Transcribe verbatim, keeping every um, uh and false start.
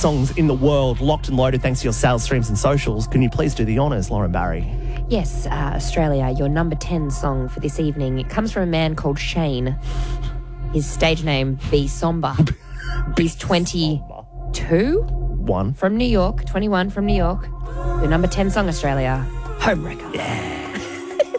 songs in the world, locked and loaded thanks to your sales streams and socials. Can you please do the honours, Lauren Barry? Yes, uh, Australia, your number ten song for this evening. It comes from a man called Shane. His stage name, Be Somber. He's twenty-two? One. From New York, twenty-one from New York. Your number ten song, Australia, Homewrecker. Yeah.